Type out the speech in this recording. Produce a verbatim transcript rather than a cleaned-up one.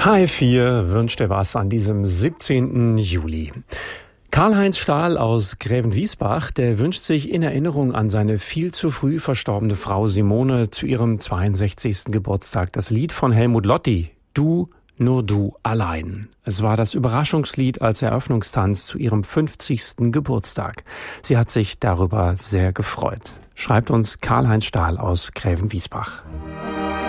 H vier wünscht dir was an diesem siebzehnten Juli. Karl-Heinz Stahl aus Grävenwiesbach, der wünscht sich in Erinnerung an seine viel zu früh verstorbene Frau Simone zu ihrem zweiundsechzigsten Geburtstag das Lied von Helmut Lotti, Du, nur du allein. Es war das Überraschungslied als Eröffnungstanz zu ihrem fünfzigsten Geburtstag. Sie hat sich darüber sehr gefreut. Schreibt uns Karl-Heinz Stahl aus Grävenwiesbach.